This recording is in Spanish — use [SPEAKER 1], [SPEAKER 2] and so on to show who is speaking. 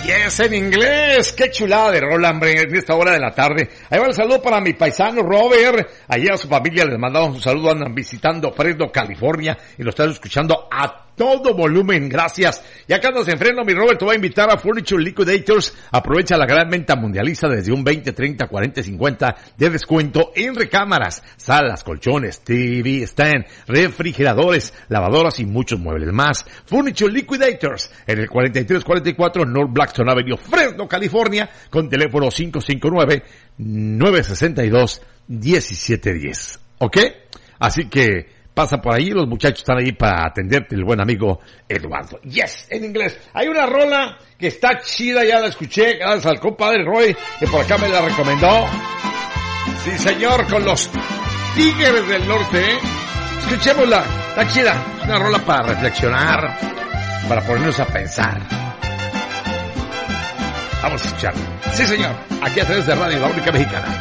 [SPEAKER 1] Yes, en inglés. Qué chulada de rola, hombre, en esta hora de la tarde. Ahí va el saludo para mi paisano Robert. Allá a su familia les mandamos un saludo. Andan visitando Fresno, California, y lo están escuchando a todo volumen. Gracias. Y acá nos enfreno, mi Robert, te voy a invitar a Furniture Liquidators. Aprovecha la gran venta mundialista desde un 20, 30, 40, 50 de descuento en recámaras, salas, colchones, TV, stand, refrigeradores, lavadoras y muchos muebles más. Furniture Liquidators en el 4344 North Blackstone Avenue, Fresno, California, con teléfono 559-962-1710. ¿Ok? Así que pasa por ahí, los muchachos están ahí para atenderte, el buen amigo Eduardo. Yes, en inglés. Hay una rola que está chida, ya la escuché, gracias al compadre Roy, que por acá me la recomendó. Sí, señor, con los Tigres del Norte, ¿eh? Escuchémosla, está chida. Es una rola para reflexionar, para ponernos a pensar. Vamos a escucharla. Sí, señor, aquí a través de Radio La Única Mexicana.